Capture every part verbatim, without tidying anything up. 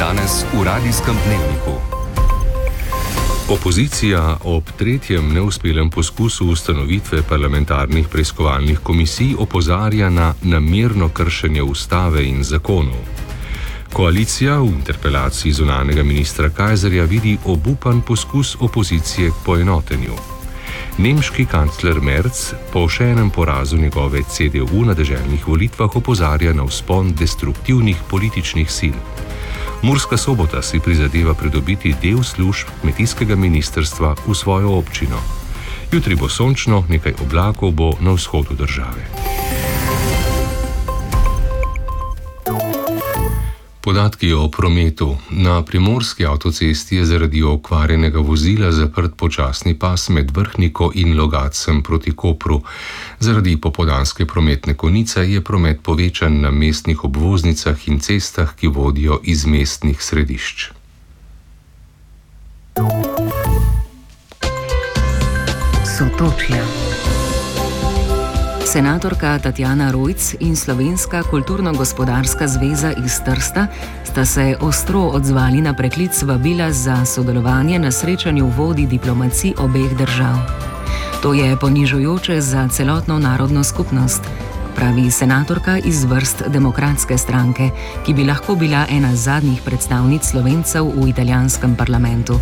Danes v radijskem dnevniku. Opozicija ob tretjem neuspelem poskusu ustanovitve parlamentarnih preiskovalnih komisij opozarja na namerno kršenje ustave in zakonov. Koalicija v interpelaciji zunanjega ministra Kajzerja vidi obupan poskus opozicije k poenotenju. Nemški kancler Merz po še enem porazu njegove C D U na deželnih volitvah opozarja na vzpon destruktivnih političnih sil. Murska Sobota si prizadeva pridobiti del služb kmetijskega ministrstva v svojo občino. Jutri bo sončno, nekaj oblakov bo na vzhodu države. Podatki o prometu. Na primorski avtocesti je zaradi okvarjenega vozila zaprt počasni pas med Vrhniko in Logatcem proti Kopru. Zaradi popoldanske prometne konice je promet povečan na mestnih obvoznicah in cestah, ki vodijo iz mestnih središč. Sotočja. Senatorka Tatjana Rojc in Slovenska kulturno-gospodarska zveza iz Trsta sta se ostro odzvali na preklic vabila za sodelovanje na srečanju vodij diplomacij obeh držav. To je ponižujoče za celotno narodno skupnost, pravi senatorka iz vrst Demokratske stranke, ki bi lahko bila ena zadnjih predstavnic Slovencev v italijanskem parlamentu.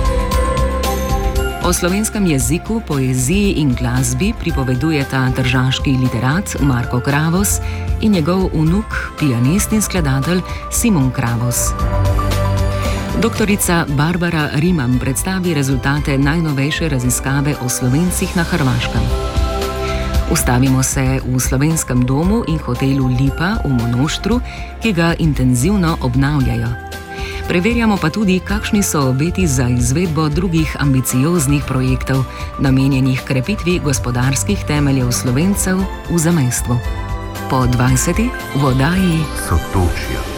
O slovenskem jeziku, poeziji in glasbi pripovedujeta tržaški literat Marko Kravos in njegov vnuk, pianist in skladatelj Simon Kravos. Doktorica Barbara Riman predstavi rezultate najnovejše raziskave o Slovencih na Hrvaškem. Ustavimo se v slovenskem domu in hotelu Lipa v Monoštru, ki ga intenzivno obnavljajo. Preverjamo pa tudi, kakšni so obeti za izvedbo drugih ambicioznih projektov, namenjenih krepitvi gospodarskih temeljev Slovencev v zamejstvu. Po dvajsetih v oddaji Sotočja.